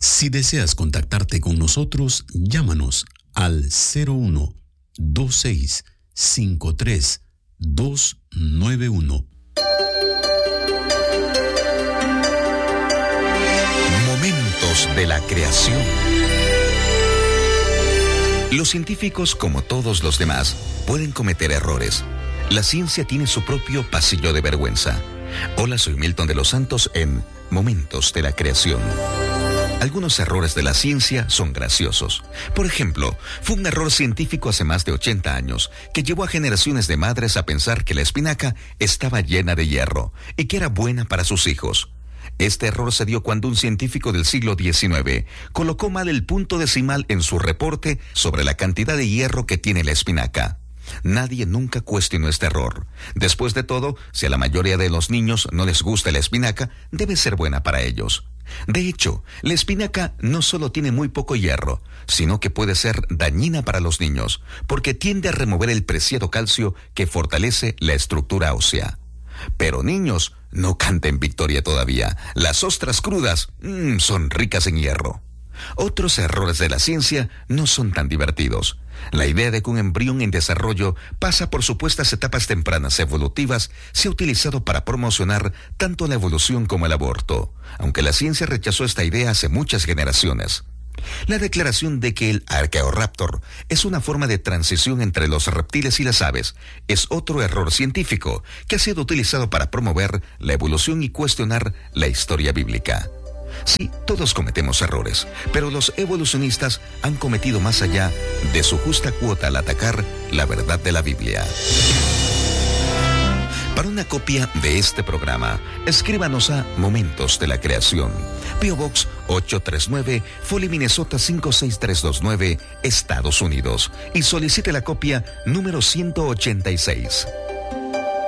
Si deseas contactarte con nosotros, llámanos al 01-2653-291. Momentos de la creación. Los científicos, como todos los demás, pueden cometer errores. La ciencia tiene su propio pasillo de vergüenza. Hola, soy Milton de los Santos en Momentos de la Creación. Algunos errores de la ciencia son graciosos. Por ejemplo, fue un error científico hace más de 80 años que llevó a generaciones de madres a pensar que la espinaca estaba llena de hierro y que era buena para sus hijos. Este error se dio cuando un científico del siglo XIX colocó mal el punto decimal en su reporte sobre la cantidad de hierro que tiene la espinaca. Nadie nunca cuestionó este error. Después de todo, si a la mayoría de los niños no les gusta la espinaca, debe ser buena para ellos. De hecho, la espinaca no solo tiene muy poco hierro, sino que puede ser dañina para los niños, porque tiende a remover el preciado calcio que fortalece la estructura ósea. Pero niños, no canten victoria todavía. Las ostras crudas son ricas en hierro. Otros errores de la ciencia no son tan divertidos. La idea de que un embrión en desarrollo pasa por supuestas etapas tempranas evolutivas se ha utilizado para promocionar tanto la evolución como el aborto, aunque la ciencia rechazó esta idea hace muchas generaciones. La declaración de que el Archaeoraptor es una forma de transición entre los reptiles y las aves es otro error científico que ha sido utilizado para promover la evolución y cuestionar la historia bíblica. Sí, todos cometemos errores, pero los evolucionistas han cometido más allá de su justa cuota al atacar la verdad de la Biblia. Para una copia de este programa, escríbanos a Momentos de la Creación, P.O. Box 839, Foley, Minnesota 56329, Estados Unidos, y solicite la copia número 186.